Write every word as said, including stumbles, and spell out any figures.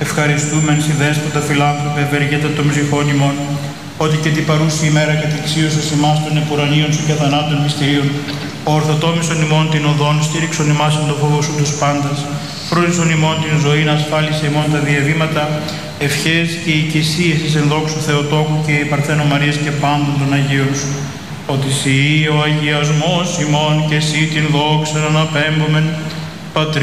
ευχαριστούμεν σοι δέσποτα φιλάνθρωπε, ευεργέτα των ψυχών ημών, ότι και την παρούση ημέρα κατεξίωσες ημάς των επουρανίων σου και θανάτων μυστηρίων, ορθοτόμησον ημών την οδόν, στήριξον ημάς εν το φόβο σου τους πάντας, φρόντισον ημών την ζωή, ασφάλισε ημών τα διαβήματα, ευχές και οικησίες εις εν δόξου Θεοτόκου και η Παρθένο Μαρίας και πάντων των Αγίων σου, ότι σοι ο αγιασμός ημών και εσύ την δόξα αναπέμπομεν, Πατρί